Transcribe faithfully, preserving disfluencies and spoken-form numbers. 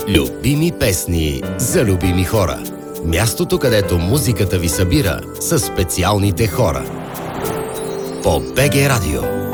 Любими песни за любими хора. Мястото, където музиката ви събира със специалните хора. По БГ Радио.